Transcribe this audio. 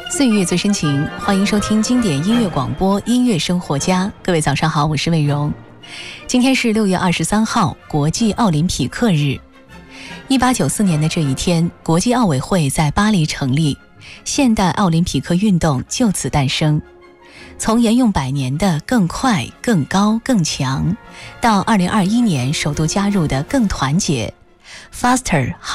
岁月最深情，欢迎收听经典音乐广播《音乐生活家》。各位早上好，我是魏荣。今天是6月23号，国际奥林匹克日。1894年的这一天，国际奥委会在巴黎成立，现代奥林匹克运动就此诞生。从沿用100年的更快、更高、更强，到2021年首度加入的更团结 Faster